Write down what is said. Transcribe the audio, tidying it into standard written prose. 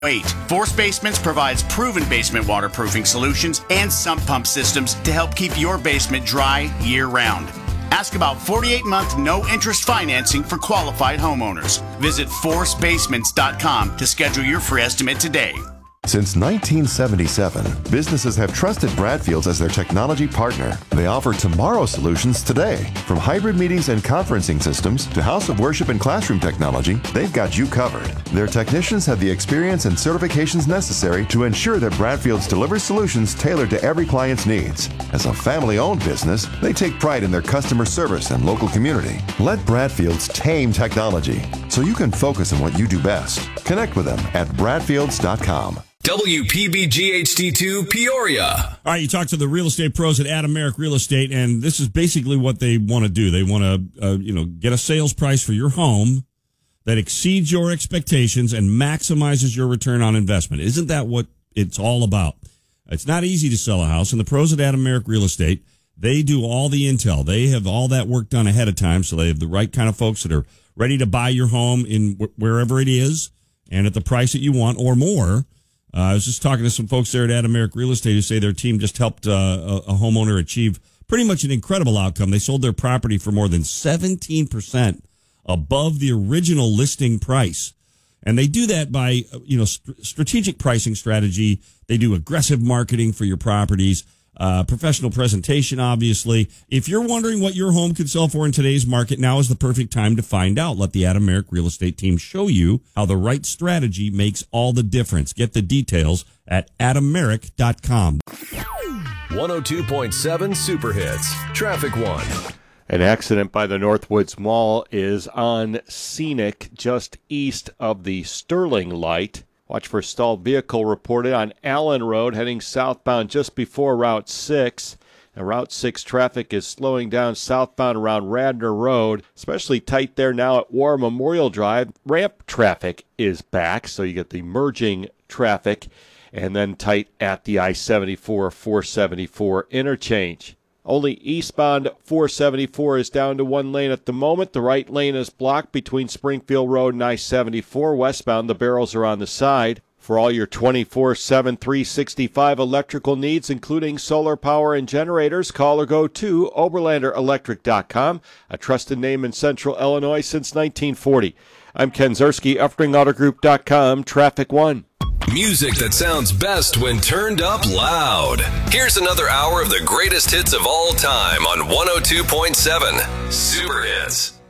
Wait, Force Basements provides proven basement waterproofing solutions and sump pump systems to help keep your basement dry year-round. Ask about 48-month no-interest financing for qualified homeowners. Visit forcebasements.com to schedule your free estimate today. Since 1977, businesses have trusted Bradfields as their technology partner. They offer tomorrow solutions today. From hybrid meetings and conferencing systems to house of worship and classroom technology, they've got you covered. Their technicians have the experience and certifications necessary to ensure that Bradfields delivers solutions tailored to every client's needs. As a family-owned business, they take pride in their customer service and local community. Let Bradfields tame technology so you can focus on what you do best. Connect with them at bradfields.com. WPBG-HD2 Peoria. All right, you talk to the real estate pros at Adam Merrick Real Estate, and this is basically what they want to do. They want to, get a sales price for your home that exceeds your expectations and maximizes your return on investment. Isn't that what it's all about? It's not easy to sell a house, and the pros at Adam Merrick Real Estate, they do all the intel. They have all that work done ahead of time, so they have the right kind of folks that are ready to buy your home in wherever it is and at the price that you want or more. I was just talking to some folks there at Adam Merrick Real Estate who say their team just helped a homeowner achieve pretty much an incredible outcome. They sold their property for more than 17% above the original listing price. And they do that by, strategic pricing strategy. They do aggressive marketing for your properties, professional presentation, obviously. If you're wondering what your home could sell for in today's market, now is the perfect time to find out. Let the Adam Merrick Real Estate team show you how the right strategy makes all the difference. Get the details at adammerrick.com. 102.7 Super Hits. Traffic One. An accident by the Northwoods Mall is on Scenic, just east of the Sterling Light. Watch for stalled vehicle reported on Allen Road heading southbound just before Route 6. And Route 6 traffic is slowing down southbound around Radnor Road, especially tight there now at War Memorial Drive. Ramp traffic is back, so you get the merging traffic, and then tight at the I-74-474 interchange. Only eastbound 474 is down to one lane at the moment. The right lane is blocked between Springfield Road and I-74. Westbound, the barrels are on the side. For all your 24/7, 365 electrical needs, including solar power and generators, call or go to OberlanderElectric.com, a trusted name in Central Illinois since 1940. I'm Ken Zerski, EffringAutoGroup.com, Traffic One. Music that sounds best when turned up loud. Here's another hour of the greatest hits of all time on 102.7 Super Hits.